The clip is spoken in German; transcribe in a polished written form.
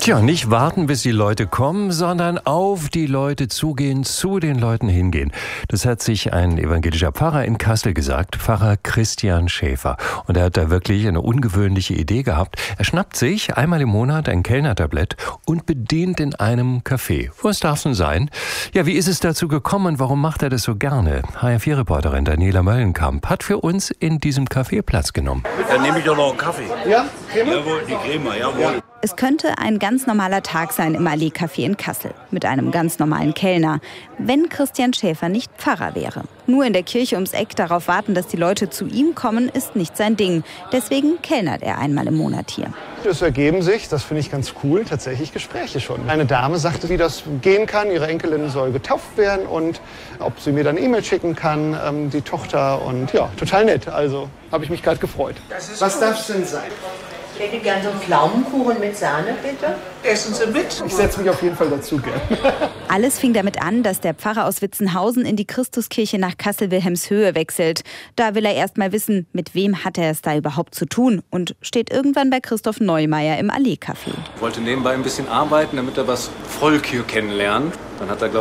Tja, nicht warten, bis die Leute kommen, sondern auf die Leute zugehen, zu den Leuten hingehen. Das hat sich ein evangelischer Pfarrer in Kassel gesagt, Pfarrer Christian Schäfer. Und er hat da wirklich eine ungewöhnliche Idee gehabt. Er schnappt sich einmal im Monat ein Kellnertablett und bedient in einem Café. Was darf es denn sein? Ja, wie ist es dazu gekommen und warum macht er das so gerne? HR4-Reporterin Daniela Möllenkamp hat für uns in diesem Café Platz genommen. Dann nehme ich doch noch einen Kaffee. Ja, Creme? Jawohl, die Creme, jawohl. Es könnte ein ganz normaler Tag sein im Allee-Café in Kassel mit einem ganz normalen Kellner, wenn Christian Schäfer nicht Pfarrer wäre. Nur in der Kirche ums Eck darauf warten, dass die Leute zu ihm kommen, ist nicht sein Ding. Deswegen kellnert er einmal im Monat hier. Es ergeben sich, das finde ich ganz cool, tatsächlich Gespräche schon. Eine Dame sagte, wie das gehen kann. Ihre Enkelin soll getauft werden und ob sie mir dann E-Mail schicken kann, die Tochter. Und ja, total nett. Also habe ich mich gerade gefreut. Was darf es denn sein? Ich hätte gern so einen Pflaumenkuchen mit Sahne, bitte. Essen Sie mit? Ich setze mich auf jeden Fall dazu gern. Alles fing damit an, dass der Pfarrer aus Witzenhausen in die Christuskirche nach Kassel-Wilhelmshöhe wechselt. Da will er erst mal wissen, mit wem hat er es da überhaupt zu tun und steht irgendwann bei Christoph Neumeier im Allee-Café. Ich wollte nebenbei ein bisschen arbeiten, damit er das Volk hier kennenlernt. Dann hat er,